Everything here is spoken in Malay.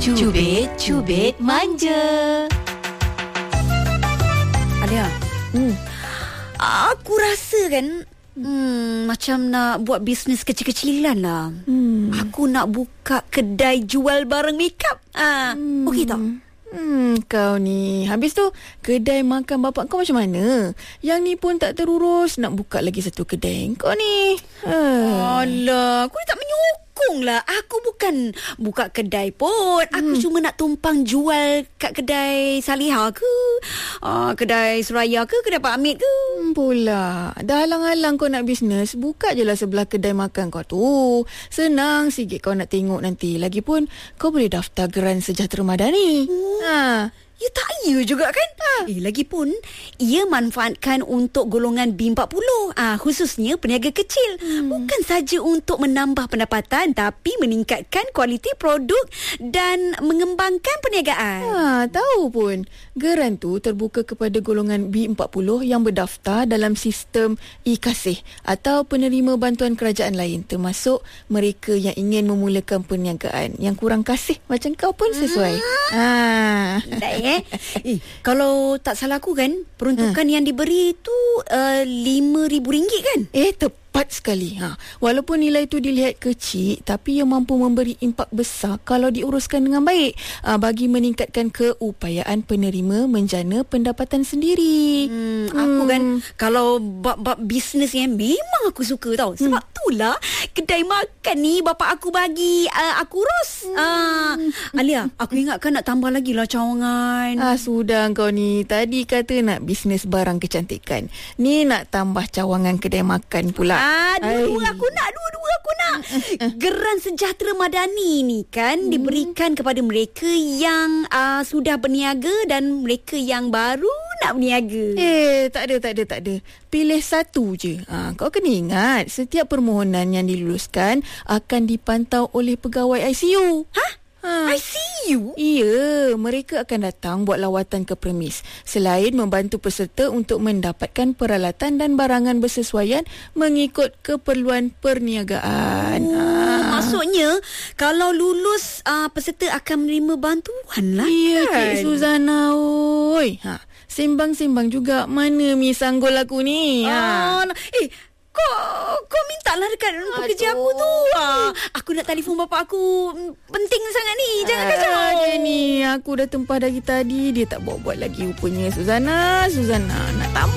Cubit Manja. Alia, aku rasa kan macam nak buat bisnes kecil-kecilan lah. Aku nak buka kedai jual barang makeup. Okey tak? Kau ni, habis tu kedai makan bapak kau macam mana? Yang ni pun tak terurus, nak buka lagi satu kedai kau ni. Alah, aku ni tak menyokong lah. Aku bukan buka kedai pun. Aku cuma nak tumpang jual kat kedai Salihah ke, kedai Suraya ke, kedai Pak Hamid ke. Pula, dah halang-halang kau nak bisnes, buka je lah sebelah kedai makan kau tu. Senang sikit kau nak tengok nanti. Lagipun kau boleh daftar Geran Sejahtera Madani. Ya tak ya juga kan? Lagipun ia manfaatkan untuk golongan B40, khususnya peniaga kecil. Bukan saja untuk menambah pendapatan, tapi meningkatkan kualiti produk dan mengembangkan perniagaan. Tahu pun, Geran tu terbuka kepada golongan B40 yang berdaftar dalam sistem e-Kasih atau penerima bantuan kerajaan lain, termasuk mereka yang ingin memulakan perniagaan. Yang kurang kasih macam kau pun sesuai. Kalau tak salah aku kan, peruntukan yang diberi tu RM5,000 kan? Tepat sekali. Walaupun nilai itu dilihat kecil, tapi ia mampu memberi impak besar kalau diuruskan dengan baik, bagi meningkatkan keupayaan penerima menjana pendapatan sendiri. Aku kan, kalau bab bisnes ni memang aku suka tau. Sebab itulah kedai makan ni bapak aku bagi aku urus. Alia, aku ingatkan nak tambah lagi lah cawangan. Sudah kau ni. Tadi kata nak bisnes barang kecantikan, ni nak tambah cawangan kedai makan pula. Dua-dua aku nak. Geran Sejahtera Madani ni kan diberikan kepada mereka yang sudah berniaga dan mereka yang baru nak berniaga. Tak ada. Pilih satu je. Kau kena ingat, setiap permohonan yang diluluskan akan dipantau oleh pegawai ICU. ICU? Ya, mereka akan datang buat lawatan ke premis. Selain membantu peserta untuk mendapatkan peralatan dan barangan bersesuaian mengikut keperluan perniagaan. Maksudnya, kalau lulus, peserta akan menerima bantuan lah. Ya, kan? Cik Suzana, oi. Sembang-sembang juga. Mana mi sanggol aku ni? Kau minta lah dekat pekerja aku tu. Aku nak telefon bapak aku. Penting sangat ni. Jangan kacau. Dia ni, aku dah tempah dari tadi. Dia tak buat-buat lagi rupanya. Suzana nak tambah